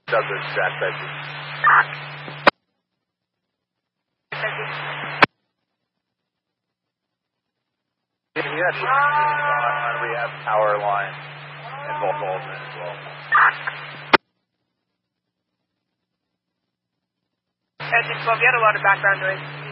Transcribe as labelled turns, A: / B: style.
A: Douglas, Jack Benji. We have power line and Volkswagen as well.
B: Engine 12, you had a lot of background noise.